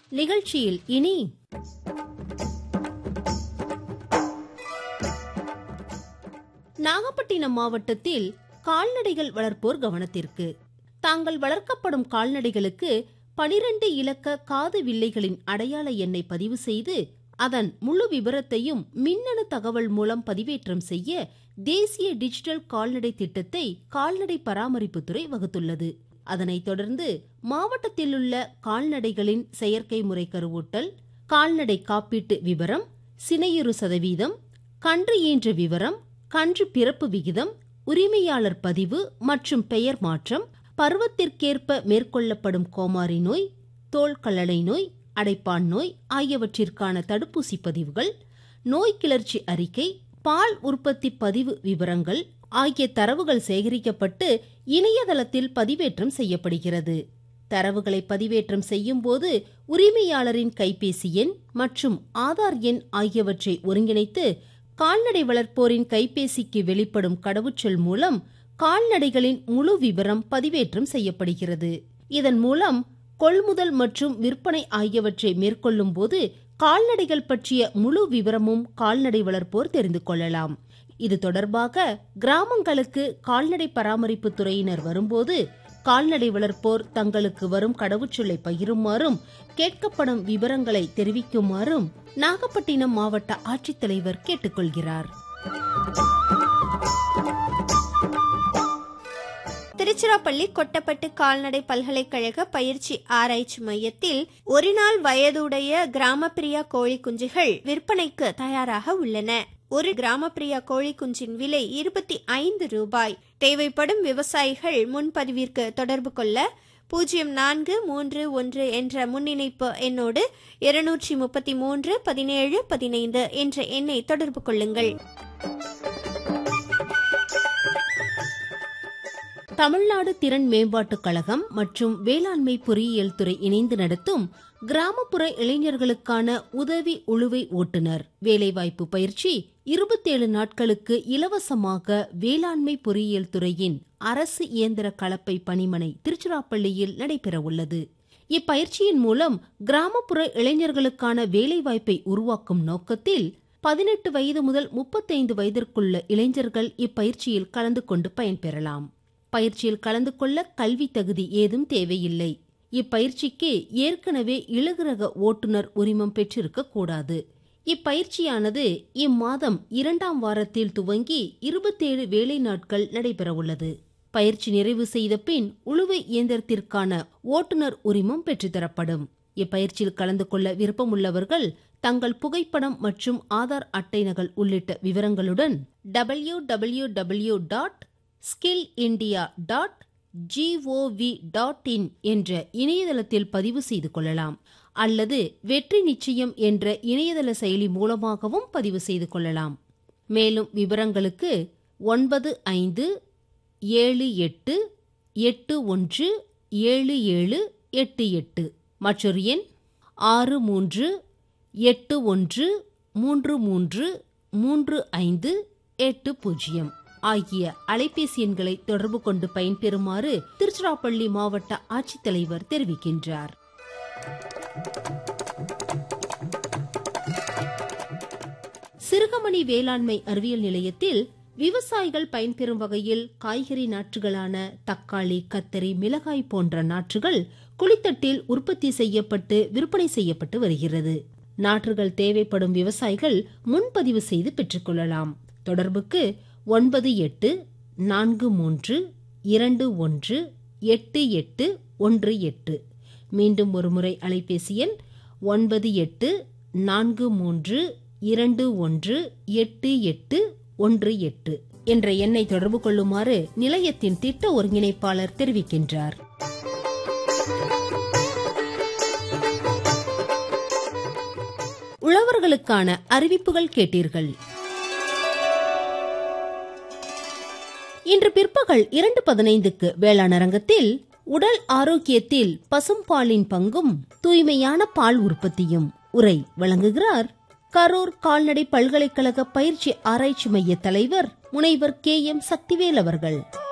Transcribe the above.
நிகழ்ச்சியில் இனி நாகப்பட்டினம் மாவட்டத்தில் கால்நடைகள் வளர்ப்போர் கவனத்திற்கு. தாங்கள் வளர்க்கப்படும் கால்நடைகளுக்கு 12 இலக்க காது வில்லைகளின் அடையாள எண்ணை பதிவு செய்து அதன் முழு விபரத்தையும் மின்னணு தகவல் மூலம் பதிவேற்றம் செய்ய தேசிய டிஜிட்டல் கால்நடை திட்டத்தை கால்நடை பராமரிப்புத்துறை வகுத்துள்ளது. அதனைத் தொடர்ந்து மாவட்டத்தில் உள்ள கால்நடைகளின் செயற்கை முறை கருவூட்டல், கால்நடை காப்பீட்டு விவரம், சினையுறு சதவீதம், கன்று ஈன்ற விவரம், கன்று பிறப்பு விகிதம், உரிமையாளர் பதிவு மற்றும் பெயர் மாற்றம், பருவத்திற்கேற்ப மேற்கொள்ளப்படும் கோமாரி நோய், தோல் கல்லடை நோய், அடைப்பான் நோய் ஆகியவற்றிற்கான தடுப்பூசி பதிவுகள், நோய் கிளர்ச்சி அறிக்கை, பால் உற்பத்தி பதிவு விவரங்கள் ஆகிய தரவுகள் சேகரிக்கப்பட்டு இணையதளத்தில் பதிவேற்றம் செய்யப்படுகிறது. தரவுகளை பதிவேற்றம் செய்யும் போது உரிமையாளரின் கைபேசி எண் மற்றும் ஆதார் எண் ஆகியவற்றை ஒருங்கிணைத்து கால்நடை வளர்ப்போரின் கைபேசிக்கு வெளிப்படும் கடவுச்சொல் மூலம் கால்நடைகளின் முழு விவரம் பதிவேற்றம் செய்யப்படுகிறது. இதன் மூலம் கொள்முதல் மற்றும் விற்பனை ஆகியவற்றை மேற்கொள்ளும் போது கால்நடைகள் பற்றிய முழு விவரமும் கால்நடை வளர்ப்போர் தெரிந்து கொள்ளலாம். இது தொடர்பாக கிராமங்களுக்கு கால்நடை பராமரிப்பு துறையினர் வரும்போது கால்நடை வளர்ப்போர் தங்களுக்கு வரும் கடவுச்சொல்லை பகிருமாறும் கேட்கப்படும் விவரங்களை தெரிவிக்குமாறும் நாகப்பட்டினம் மாவட்ட ஆட்சித்தலைவர் கேட்டுக்கொள்கிறார். திருச்சிராப்பள்ளி கொட்டப்பட்டு கால்நடை பல்கலைக்கழக பயிற்சி ஆராய்ச்சி மையத்தில் ஒரு நாள் வயதுடைய கிராமப்பிரியா கோழி குஞ்சுகள் விற்பனைக்கு தயாராக உள்ளன. ஒரு கிராமப்பிரியா கோழி குஞ்சின் விலை 25 ரூபாய். தேவைப்படும் விவசாயிகள் முன்பதிவிற்கு தொடர்பு கொள்ள 0431 என்ற முன்னிணைப்பு எண்ணோடு 233 17 15 என்ற எண்ணை தொடர்பு கொள்ளுங்கள். தமிழ்நாடு திறன் மேம்பாட்டுக் கழகம் மற்றும் வேளாண்மை பொறியியல் துறை இணைந்து நடத்தும் கிராமப்புற இளைஞர்களுக்கான உதவி உழுவை ஓட்டுநர் வேலைவாய்ப்பு பயிற்சி 27 நாட்களுக்கு இலவசமாக வேளாண்மை பொறியியல் துறையின் அரசு இயந்திர கலப்பை பணிமனை திருச்சிராப்பள்ளியில் நடைபெறவுள்ளது. இப்பயிற்சியின் மூலம் கிராமப்புற இளைஞர்களுக்கான வேலைவாய்ப்பை உருவாக்கும் நோக்கத்தில் 18 வயது முதல் 35 வயதிற்குள்ள இளைஞர்கள் இப்பயிற்சியில் கலந்து கொண்டு பயன்பெறலாம். பயிற்சியில் கலந்து கொள்ள கல்வி தகுதி ஏதும் தேவையில்லை. இப்பயிற்சிக்கு ஏற்கனவே இலகுரக ஓட்டுநர் உரிமம் பெற்றிருக்க கூடாது. இப்பயிற்சியானது இம்மாதம் 2ஆம் வாரத்தில் துவங்கி 27 வேலை நாட்கள் நடைபெறவுள்ளது. பயிற்சி நிறைவு செய்த பின் உழுவை இயந்திரத்திற்கான ஓட்டுநர் உரிமம் பெற்றுத்தரப்படும். இப்பயிற்சியில் கலந்து கொள்ள விருப்பமுள்ளவர்கள் தங்கள் புகைப்படம் மற்றும் ஆதார் அட்டை நகல் உள்ளிட்ட விவரங்களுடன் www.skillindia.gov.in என்ற இணையதளத்தில் பதிவு செய்து கொள்ளலாம். அல்லது வெற்றி நிச்சயம் என்ற இணையதள செயலி மூலமாகவும் பதிவு செய்து கொள்ளலாம். மேலும் விவரங்களுக்கு 9548817788 மற்றொரு எண் 6381333580 ஆகிய அலைபேசி எண்களை தொடர்பு கொண்டு பயன்பெறுமாறு திருச்சிராப்பள்ளி மாவட்ட ஆட்சித்தலைவர் தெரிவிக்கின்றார். சிறுகமணி வேளாண்மை அறிவியல் நிலையத்தில் விவசாயிகள் பயன்பெறும் வகையில் காய்கறி நாற்றுகளான தக்காளி, கத்தரி, மிளகாய் போன்ற நாற்றுகள் குளித்தட்டில் உற்பத்தி செய்யப்பட்டு விற்பனை செய்யப்பட்டு வருகிறது. நாற்றுகள் தேவைப்படும் விவசாயிகள் முன்பதிவு செய்து பெற்றுக்கொள்ளலாம். தொடர்புக்கு 9843218818. மீண்டும் ஒருமுறை அலைபேசி எண் 9843218818 என்ற எண்ணை தொடர்பு கொள்ளுமாறு நிலையத்தின் திட்ட ஒருங்கிணைப்பாளர் தெரிவிக்கின்றார். உழவர்களுக்கான அறிவிப்புகள் கேட்டீர்கள். இன்று பிற்பகல் 2:15க்கு வேளாண் அரங்கத்தில் உடல் ஆரோக்கியத்தில் பசும்பாலின் பங்கும் தூய்மையான பால் உற்பத்தியும் உரை வழங்குகிறார் கரூர் கால்நடை பல்கலைக்கழக பயிற்சி ஆராய்ச்சி மைய தலைவர் முனைவர் KM சக்திவேல் அவர்கள்.